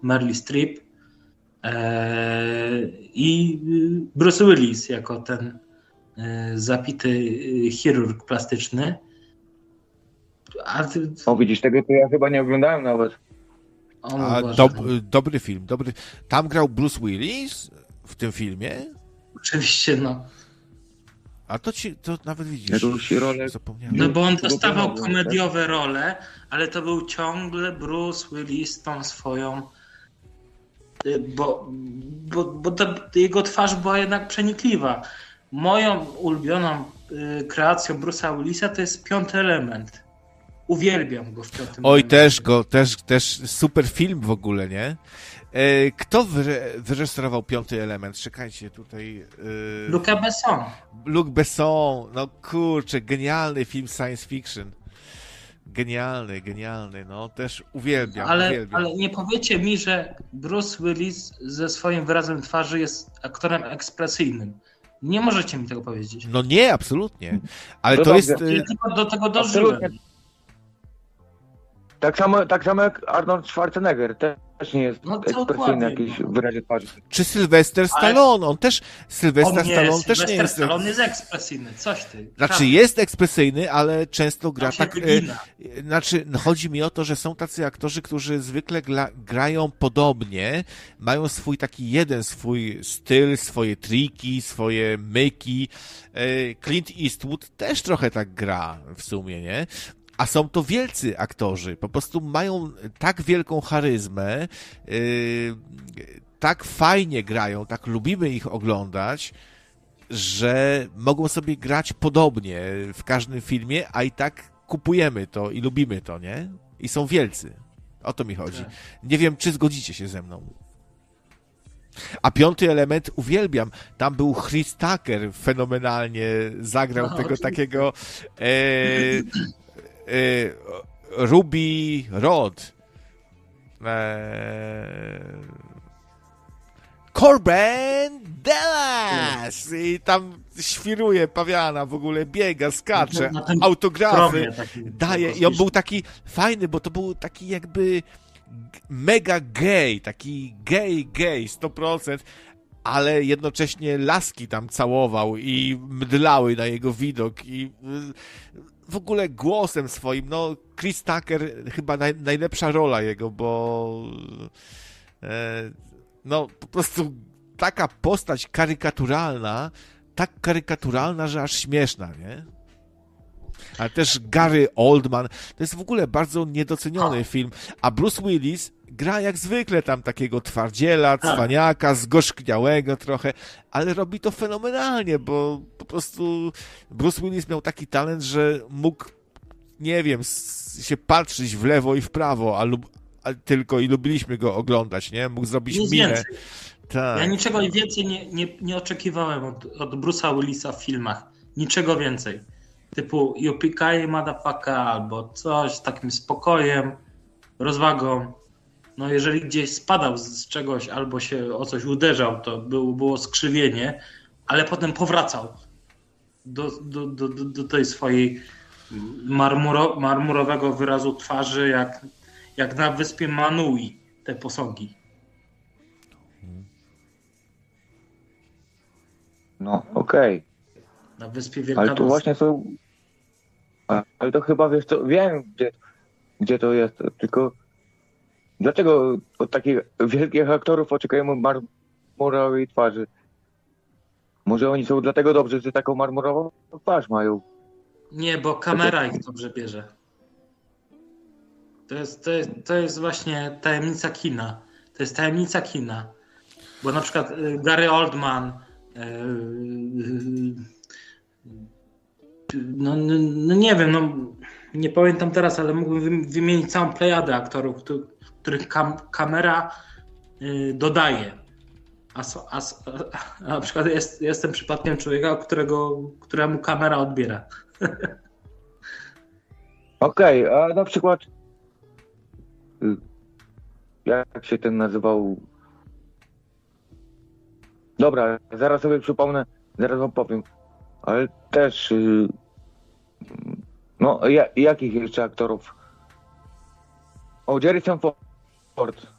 Meryl Streep i Bruce Willis jako ten zapity chirurg plastyczny. O, widzisz, tego to ja chyba nie oglądałem nawet. Dobry film. Tam grał Bruce Willis w tym filmie? Oczywiście, no. A to nawet widzisz, zapomniałem. No bo on dostawał komediowe role, ale to był ciągle Bruce Willis tą swoją... Bo jego twarz była jednak przenikliwa. Moją ulubioną kreacją Bruce'a Willisa to jest Piąty Element. Uwielbiam go w Piątym Elemencie. Też super film w ogóle, nie? Kto wyreżyserował Piąty Element? Czekajcie, tutaj... Luc Besson. No kurczę, genialny film science fiction. Genialny, no też uwielbiam. Ale nie powiecie mi, że Bruce Willis ze swoim wyrazem twarzy jest aktorem ekspresyjnym. Nie możecie mi tego powiedzieć. No nie, absolutnie. Ale to jest... Tylko do tego dożyłem. Tak samo jak Arnold Schwarzenegger. Też nie jest ekspresyjny jakiś w wyrazie twarzy. Czy Sylwester Stallone? On też... Sylwester Stallone jest ekspresyjny. Coś ty. Znaczy jest ekspresyjny, ale często gra tak... Znaczy, chodzi mi o to, że są tacy aktorzy, którzy zwykle grają podobnie, mają swój swój styl, swoje triki, swoje myki. Clint Eastwood też trochę tak gra w sumie, nie? A są to wielcy aktorzy, po prostu mają tak wielką charyzmę, tak fajnie grają, tak lubimy ich oglądać, że mogą sobie grać podobnie w każdym filmie, a i tak kupujemy to i lubimy to, nie? I są wielcy. O to mi chodzi. Nie wiem, czy zgodzicie się ze mną. A Piąty Element uwielbiam. Tam był Chris Tucker, fenomenalnie zagrał tego takiego... Ruby Rod. Corbin Dallas! I tam świruje pawiana, w ogóle biega, skacze, autografy daje. I on był taki fajny, bo to był taki jakby mega gay, taki gay 100%, ale jednocześnie laski tam całował i mdlały na jego widok i w ogóle głosem swoim, no Chris Tucker chyba najlepsza rola jego, bo no po prostu taka postać tak karykaturalna, że aż śmieszna, nie? Ale też Gary Oldman, to jest w ogóle bardzo niedoceniony film, a Bruce Willis gra jak zwykle tam takiego twardziela, cwaniaka, zgorzkniałego trochę, ale robi to fenomenalnie, bo po prostu Bruce Willis miał taki talent, że mógł, nie wiem, się patrzeć w lewo i w prawo, a tylko i lubiliśmy go oglądać, nie? Mógł zrobić minę. Tak. Ja niczego więcej nie oczekiwałem od Bruce'a Willisa w filmach. Niczego więcej. Typu Yippee Motherfucker albo coś z takim spokojem, rozwagą. No jeżeli gdzieś spadał z czegoś albo się o coś uderzał, to było skrzywienie, ale potem powracał do tej swojej marmurowego wyrazu twarzy, jak na wyspie Manui, te posągi. No, okej. Na wyspie Wielkanocy. Ale tu właśnie są... Ale to chyba, wiesz co, wiem, gdzie to jest, tylko dlaczego od takich wielkich aktorów oczekujemy marmurowej twarzy? Może oni są dlatego dobrzy, że taką marmurową twarz mają? Nie, bo kamera ich dobrze bierze. To jest właśnie tajemnica kina. To jest tajemnica kina. Bo na przykład Gary Oldman, no nie wiem, no nie pamiętam teraz, ale mógłbym wymienić całą plejadę aktorów, których kamera dodaje. A na przykład jestem przypadkiem człowieka, któremu kamera odbiera. Okej, a na przykład jak się ten nazywał? Dobra, zaraz sobie przypomnę, zaraz wam powiem. Ale też no jakich jeszcze aktorów? O, Harrison Ford.